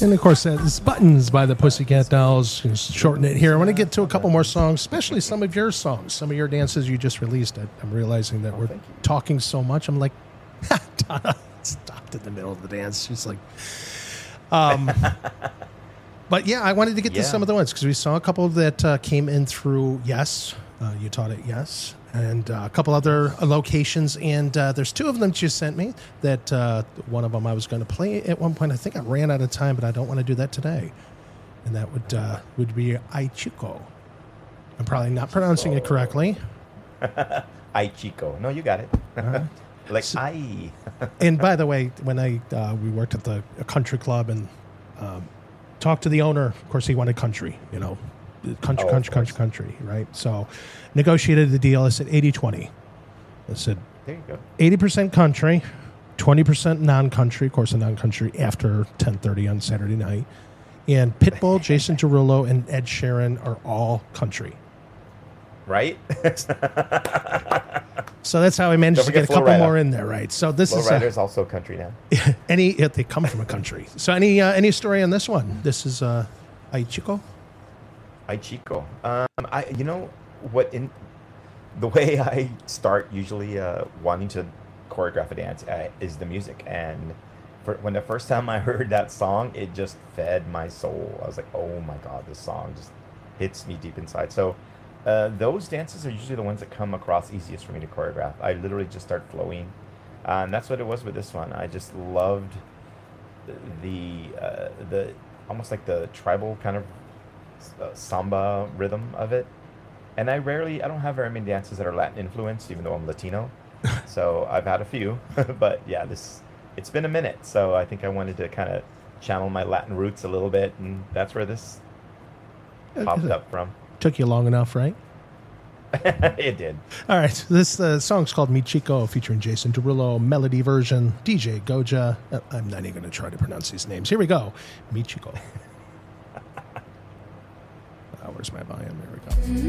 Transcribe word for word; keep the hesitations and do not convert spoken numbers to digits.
And of course, that's Buttons by the Pussycat Dolls. Just shorten it here. I want to get to a couple more songs, especially some of your songs, some of your dances you just released. I, I'm realizing that Oh, we're thank you. talking so much. I'm like, Donna stopped in the middle of the dance. She's like, um, but yeah, I wanted to get Yeah. to some of the ones because we saw a couple that uh, came in through Yes. Uh, you taught it Yes. And uh, a couple other uh, locations, and uh, there's two of them that you sent me. That uh, one of them I was going to play at one point. I think I ran out of time, but I don't want to do that today. And that would uh, would be Ay Chico. I'm probably not pronouncing it correctly. Ay Chico. No, you got it. right. Like So- ay. And by the way, when I uh, we worked at the a country club and um, talked to the owner, of course he wanted country, you know, country, Oh, of country, country, course. country, right? So negotiated the deal. I said eighty twenty. I said There you go. eighty percent country, twenty percent non-country, of course, a non-country after ten thirty on Saturday night. And Pitbull, Jason Derulo, and Ed Sheeran are all country. Right? So that's how I managed Don't to get a forget couple Florida. more in there, right? So this is uh, Lowrider's also country now. any yeah, they come from a country. So any uh, any story on this one? This is uh, Ay Chico. Ay Chico. Um, I you know what in the way I start usually uh, wanting to choreograph a dance uh, is the music, and for, when the first time I heard that song, it just fed my soul. I was like, oh my god, this song just hits me deep inside. So uh, those dances are usually the ones that come across easiest for me to choreograph. I literally just start flowing, uh, and that's what it was with this one. I just loved the uh, the almost like the tribal kind of uh, samba rhythm of it. And I rarely, I don't have very many dances that are Latin influenced, even though I'm Latino. So I've had a few, but yeah, this, it's been a minute. So I think I wanted to kind of channel my Latin roots a little bit, and that's where this popped up from. Took you long enough, right? It did. All right. This uh, song's called Mi Chico, featuring Jason Derulo, melody version, D J Goja. Uh, I'm not even going to try to pronounce these names. Here we go. Mi Chico. Uh, where's my volume? Here we go.